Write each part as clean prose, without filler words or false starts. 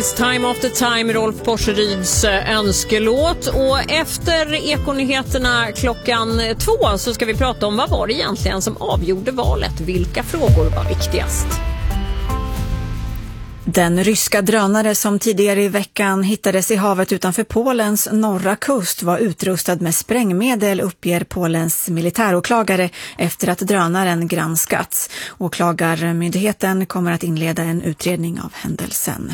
Oasis, Time After Time, Rolf Porseryds önskelåt. Och efter Ekonyheterna klockan 2 så ska vi prata om vad var det egentligen som avgjorde valet. Vilka frågor var viktigast? Den ryska drönare som tidigare i veckan hittades i havet utanför Polens norra kust var utrustad med sprängmedel, uppger Polens militäråklagare efter att drönaren granskats. Åklagarmyndigheten kommer att inleda en utredning av händelsen.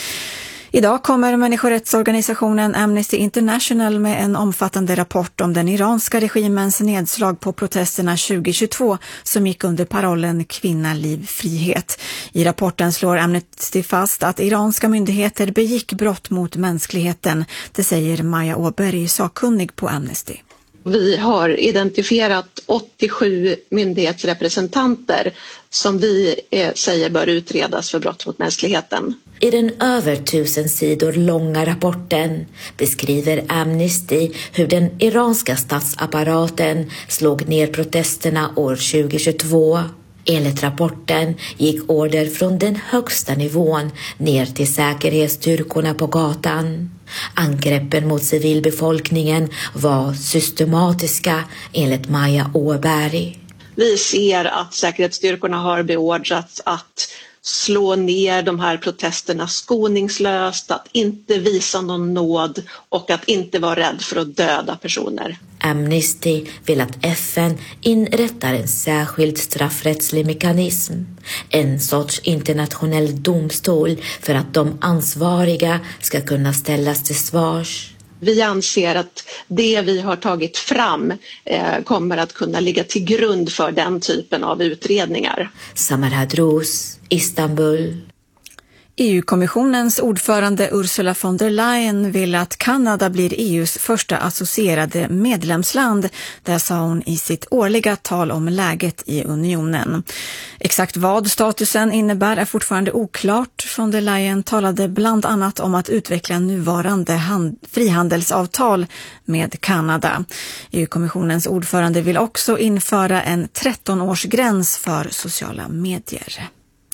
Idag kommer människorättsorganisationen Amnesty International med en omfattande rapport om den iranska regimens nedslag på protesterna 2022 som gick under parollen Kvinna, liv, frihet. I rapporten slår Amnesty fast att iranska myndigheter begick brott mot mänskligheten. Det säger Maja Åberg, sakkunnig på Amnesty. Vi har identifierat 87 myndighetsrepresentanter som vi säger bör utredas för brott mot mänskligheten. I den över 1000 sidor långa rapporten beskriver Amnesty hur den iranska statsapparaten slog ner protesterna år 2022. Enligt rapporten gick order från den högsta nivån ner till säkerhetsstyrkorna på gatan. Angreppen mot civilbefolkningen var systematiska enligt Maja Åberg. Vi ser att säkerhetsstyrkorna har beordrats att slå ner de här protesterna skoningslöst, att inte visa någon nåd och att inte vara rädd för att döda personer. Amnesty vill att FN inrättar en särskild straffrättslig mekanism, en sorts internationell domstol för att de ansvariga ska kunna ställas till svars. Vi anser att det vi har tagit fram kommer att kunna ligga till grund för den typen av utredningar. Samar Hadrouz, Istanbul. EU-kommissionens ordförande Ursula von der Leyen vill att Kanada blir EUs första associerade medlemsland. Det sa hon i sitt årliga tal om läget i unionen. Exakt vad statusen innebär är fortfarande oklart. Von der Leyen talade bland annat om att utveckla nuvarande frihandelsavtal med Kanada. EU-kommissionens ordförande vill också införa en 13-årsgräns för sociala medier.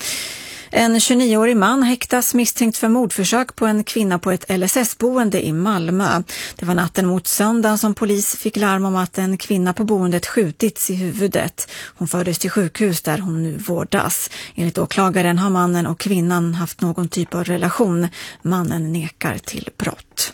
En 29-årig man häktas misstänkt för mordförsök på en kvinna på ett LSS-boende i Malmö. Det var natten mot söndag som polis fick larm om att en kvinna på boendet skjutits i huvudet. Hon fördes till sjukhus där hon nu vårdas. Enligt åklagaren har mannen och kvinnan haft någon typ av relation. Mannen nekar till brott.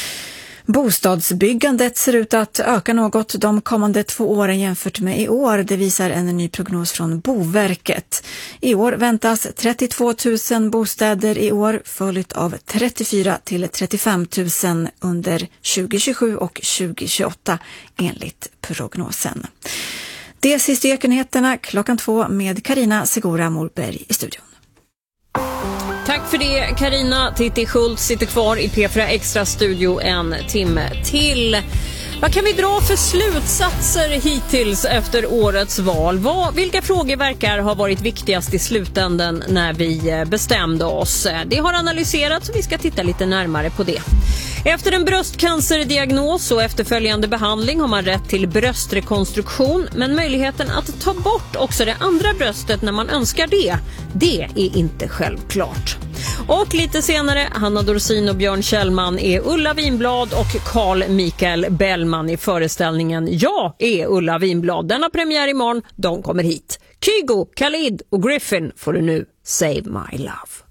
Bostadsbyggandet ser ut att öka något de kommande 2 åren jämfört med i år. Det visar en ny prognos från Boverket. I år väntas 32 000 bostäder i år, följt av 34 till 35 000 under 2027 och 2028 enligt prognosen. Det sista Ekonyheterna klockan 2 med Carina Segura Morberg i studion. Tack för det, Carina. Titti Schultz sitter kvar i P4 Extra studio en timme till. Vad kan vi dra för slutsatser hittills efter årets val? Vilka frågor verkar ha varit viktigast i slutändan när vi bestämde oss? Det har analyserats och vi ska titta lite närmare på det. Efter en bröstcancerdiagnos och efterföljande behandling har man rätt till bröstrekonstruktion, men möjligheten att ta bort också det andra bröstet när man önskar det är inte självklart. Och lite senare, Hanna Dorsin och Björn Kjellman är Ulla Winblad och Carl Michael Bellman i föreställningen Jag är Ulla Winblad. Den har premiär imorgon, de kommer hit. Kygo, Khalid och Griffin får du nu Save My Love.